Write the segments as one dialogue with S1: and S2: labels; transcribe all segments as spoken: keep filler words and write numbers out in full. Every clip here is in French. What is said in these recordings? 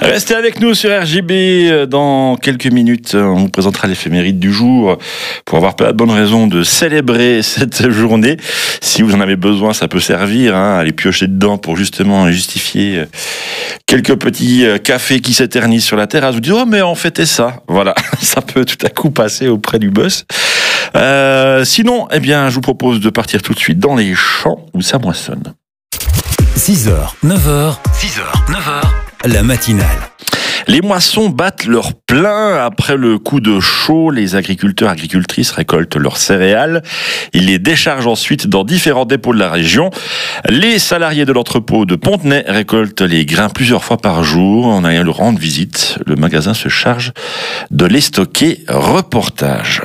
S1: Restez avec nous sur R J B. Dans quelques minutes, on vous présentera l'éphéméride du jour pour avoir pas de bonnes raisons de célébrer cette journée. Si vous en avez besoin, ça peut servir hein, à les piocher dedans pour justement justifier quelques petits cafés qui s'éternisent sur la terrasse. Vous dites, oh mais on fêtait ça. Voilà, ça peut tout à coup passer auprès du boss. Euh, sinon, eh bien, je vous propose de partir tout de suite dans les champs où ça moissonne.
S2: six heures, neuf heures, six heures, neuf heures, la matinale.
S1: Les moissons battent leur plein. Après le coup de chaud, les agriculteurs et agricultrices récoltent leurs céréales. Ils les déchargent ensuite dans différents dépôts de la région. Les salariés de l'entrepôt de Pontenay récoltent les grains plusieurs fois par jour. On a eu le rendre visite. Le magasin se charge de les stocker. Reportage.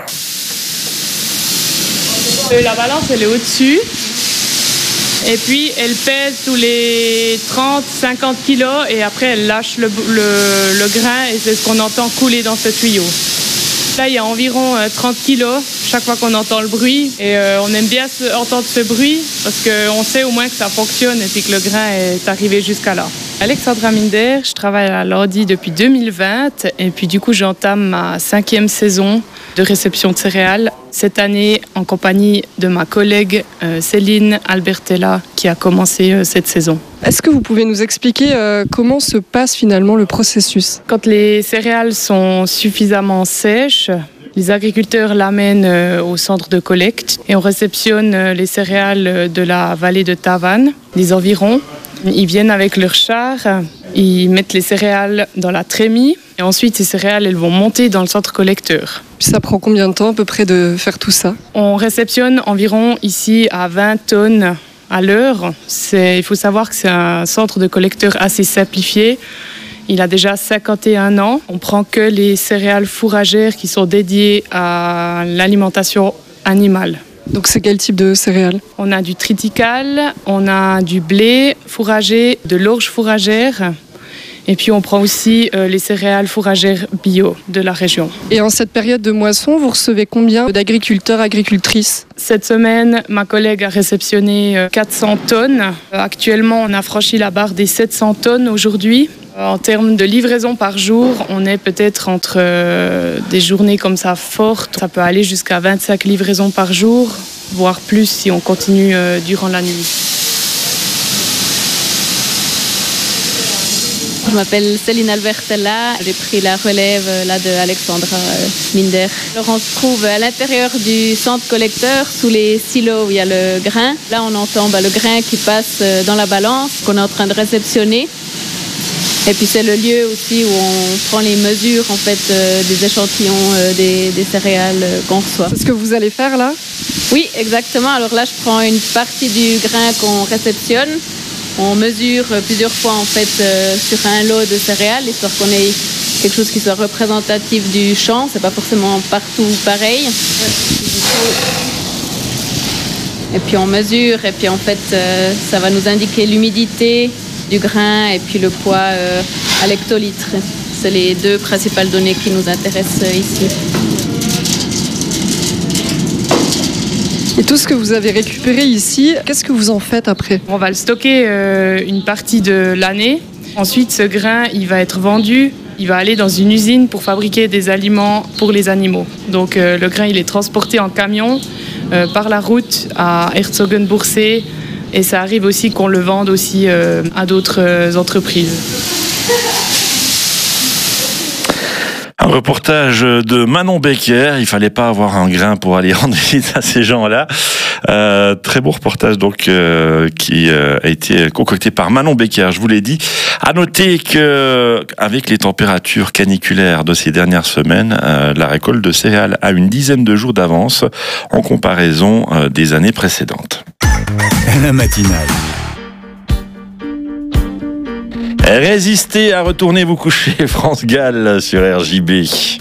S3: La balance, elle est au-dessus. Et puis, elle pèse tous les trente à cinquante kilos et après, elle lâche le, le, le grain et c'est ce qu'on entend couler dans ce tuyau. Là, il y a environ trente kilos chaque fois qu'on entend le bruit et euh, on aime bien ce, entendre ce bruit parce qu'on sait au moins que ça fonctionne et puis que le grain est arrivé jusqu'à là. Alexandra Minder, je travaille à l'Ordi depuis deux mille vingt et puis du coup, j'entame ma cinquième saison de réception de céréales. Cette année, en compagnie de ma collègue euh, Céline Albertella, qui a commencé euh, cette saison.
S4: Est-ce que vous pouvez nous expliquer euh, comment se passe finalement le processus ?
S3: Quand les céréales sont suffisamment sèches, les agriculteurs l'amènent euh, au centre de collecte et on réceptionne euh, les céréales de la vallée de Tavannes, des environs. Ils viennent avec leur char, ils mettent les céréales dans la trémie et ensuite ces céréales elles vont monter dans le centre collecteur.
S4: Puis ça prend combien de temps à peu près de faire tout ça ?
S3: On réceptionne environ ici à vingt tonnes à l'heure. C'est, il faut savoir que c'est un centre de collecteur assez simplifié. Il a déjà cinquante et un ans. On prend que les céréales fourragères qui sont dédiées à l'alimentation animale.
S4: Donc c'est quel type de céréales ?
S3: On a du triticale, on a du blé fourragé, de l'orge fourragère. Et puis on prend aussi euh, les céréales fourragères bio de la région.
S4: Et en cette période de moisson, vous recevez combien d'agriculteurs, agricultrices ?
S3: Cette semaine, ma collègue a réceptionné quatre cents tonnes. Actuellement, on a franchi la barre des sept cents tonnes aujourd'hui. En termes de livraison par jour, on est peut-être entre euh, des journées comme ça fortes. Ça peut aller jusqu'à vingt-cinq livraisons par jour, voire plus si on continue euh, durant la nuit.
S5: Je m'appelle Céline Albertella, j'ai pris la relève là de Alexandra Minder. Alors on se trouve à l'intérieur du centre collecteur, sous les silos où il y a le grain. Là on entend bah, le grain qui passe dans la balance, qu'on est en train de réceptionner. Et puis c'est le lieu aussi où on prend les mesures en fait, euh, des échantillons euh, des, des céréales euh, qu'on reçoit.
S4: C'est ce que vous allez faire là ?
S5: Oui, exactement. Alors là je prends une partie du grain qu'on réceptionne. On mesure plusieurs fois en fait euh, sur un lot de céréales, histoire qu'on ait quelque chose qui soit représentatif du champ. C'est pas forcément partout pareil. Et puis on mesure et puis en fait euh, ça va nous indiquer l'humidité du grain et puis le poids euh, à l'hectolitre. C'est les deux principales données qui nous intéressent euh, ici.
S4: Et tout ce que vous avez récupéré ici, qu'est-ce que vous en faites après ?
S3: On va le stocker euh, une partie de l'année. Ensuite, ce grain, il va être vendu. Il va aller dans une usine pour fabriquer des aliments pour les animaux. Donc euh, le grain, il est transporté en camion euh, par la route à Herzogenbursee. Et ça arrive aussi qu'on le vende aussi euh, à d'autres euh, entreprises.
S1: Un reportage de Manon Becker. Il fallait pas avoir un grain pour aller rendre visite à ces gens-là. Euh, très beau reportage donc euh, qui euh, a été concocté par Manon Becker. Je vous l'ai dit. À noter que avec les températures caniculaires de ces dernières semaines, euh, la récolte de céréales a une dizaine de jours d'avance en comparaison euh, des années précédentes.
S2: La matinale.
S1: Résistez à retourner vous coucher, France Gall sur R J B.